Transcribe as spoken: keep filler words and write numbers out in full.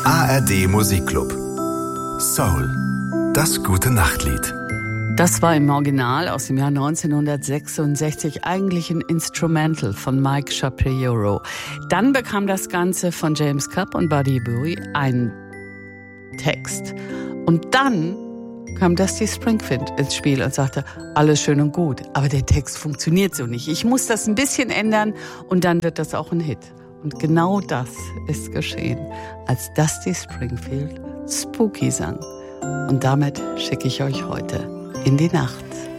A R D Musikclub. Soul. Das gute Nachtlied. Das war im Original aus dem Jahr neunzehnhundertsechsundsechzig eigentlich ein Instrumental von Mike Shapiro. Dann bekam das Ganze von James Cobb und Buddy Bowie einen Text. Und dann kam Dusty Springfield ins Spiel und sagte, alles schön und gut, aber der Text funktioniert so nicht. Ich muss das ein bisschen ändern und dann wird das auch ein Hit. Und genau das ist geschehen, als Dusty Springfield Spooky sang. Und damit schicke ich euch heute in die Nacht.